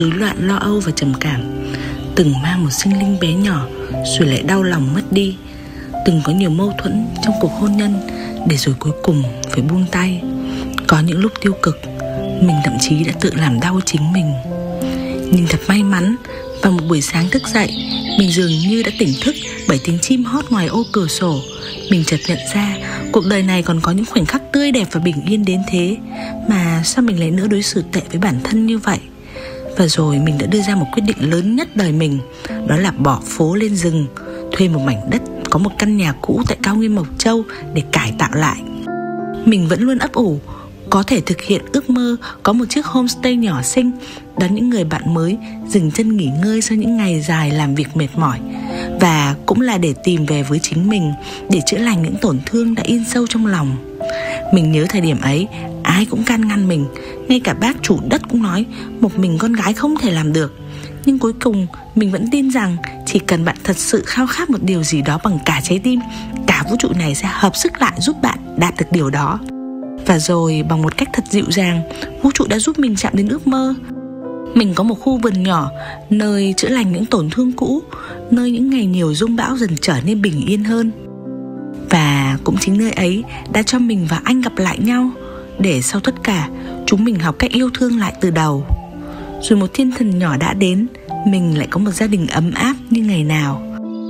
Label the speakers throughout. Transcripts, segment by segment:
Speaker 1: rối loạn lo âu và trầm cảm, từng mang một sinh linh bé nhỏ rồi lại đau lòng mất đi, từng có nhiều mâu thuẫn trong cuộc hôn nhân để rồi cuối cùng phải buông tay. Có những lúc tiêu cực, mình thậm chí đã tự làm đau chính mình. Nhưng thật may mắn, vào một buổi sáng thức dậy, mình dường như đã tỉnh thức bởi tiếng chim hót ngoài ô cửa sổ. Mình chợt nhận ra cuộc đời này còn có những khoảnh khắc tươi đẹp và bình yên đến thế, mà sao mình lại nỡ đối xử tệ với bản thân như vậy. Và rồi mình đã đưa ra một quyết định lớn nhất đời mình, đó là bỏ phố lên rừng, thuê một mảnh đất có một căn nhà cũ tại cao nguyên Mộc Châu để cải tạo lại. Mình vẫn luôn ấp ủ có thể thực hiện ước mơ có một chiếc homestay nhỏ xinh, đón những người bạn mới, dừng chân nghỉ ngơi sau những ngày dài làm việc mệt mỏi. Và cũng là để tìm về với chính mình, để chữa lành những tổn thương đã in sâu trong lòng. Mình nhớ thời điểm ấy, ai cũng can ngăn mình, ngay cả bác chủ đất cũng nói một mình con gái không thể làm được. Nhưng cuối cùng mình vẫn tin rằng chỉ cần bạn thật sự khao khát một điều gì đó bằng cả trái tim, cả vũ trụ này sẽ hợp sức lại giúp bạn đạt được điều đó. Và rồi bằng một cách thật dịu dàng, vũ trụ đã giúp mình chạm đến ước mơ. Mình có một khu vườn nhỏ, nơi chữa lành những tổn thương cũ, nơi những ngày nhiều giông bão dần trở nên bình yên hơn. Và cũng chính nơi ấy đã cho mình và anh gặp lại nhau, để sau tất cả chúng mình học cách yêu thương lại từ đầu. Rồi một thiên thần nhỏ đã đến, mình lại có một gia đình ấm áp như ngày nào.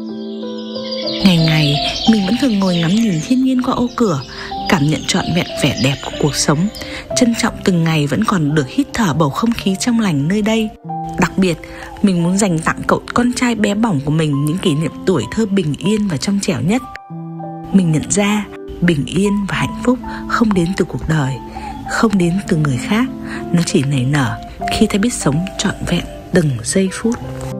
Speaker 1: Ngày ngày mình vẫn thường ngồi ngắm nhìn thiên nhiên qua ô cửa, cảm nhận trọn vẹn vẻ đẹp của cuộc sống, trân trọng từng ngày vẫn còn được hít thở bầu không khí trong lành nơi đây. Đặc biệt, mình muốn dành tặng cậu con trai bé bỏng của mình những kỷ niệm tuổi thơ bình yên và trong trẻo nhất. Mình nhận ra bình yên và hạnh phúc không đến từ cuộc đời, không đến từ người khác, nó chỉ nảy nở khi ta biết sống trọn vẹn từng giây phút.